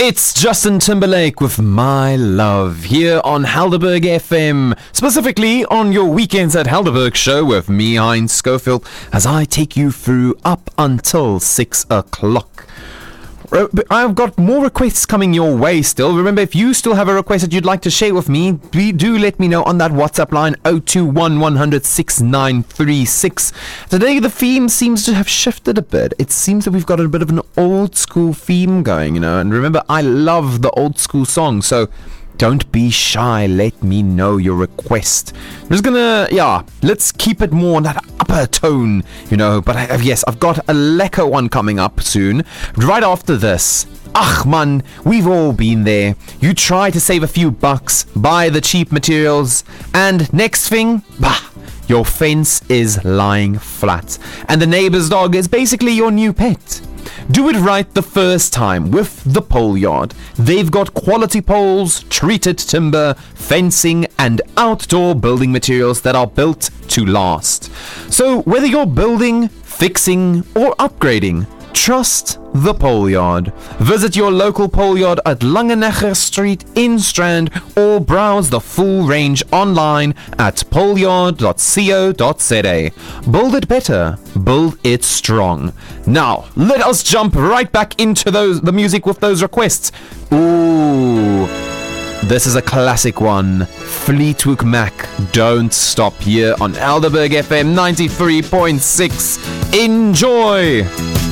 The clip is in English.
It's Justin Timberlake with My Love here on Helderberg FM, specifically on your Weekends at Helderberg show with me, Heinz Schofield, as I take you through up until 6 o'clock. I've got more requests coming your way still. Remember, if you still have a request that you'd like to share with me, do let me know on that WhatsApp line 021 100 6936. Today the theme seems to have shifted a bit. It seems that we've got a bit of an old school theme going, and remember, I love the old school songs, so don't be shy, let me know your request. I'm just gonna, let's keep it more on that upper tone, but I've got a lekker one coming up soon, right after this. Ach man, we've all been there. You try to save a few bucks, buy the cheap materials, and next thing, your fence is lying flat, and the neighbor's dog is basically your new pet. Do it right the first time with the Pole Yard. They've got quality poles, treated timber, fencing, and outdoor building materials that are built to last. So whether you're building, fixing, or upgrading, trust the Pole Yard. Visit your local Pole Yard at Langenegger Street in Strand or browse the full range online at poleyard.co.za. Build it better, build it strong. Now, let us jump right back into the music with those requests. Ooh, this is a classic one. Fleetwood Mac, Don't Stop, here on Helderberg FM 93.6. Enjoy!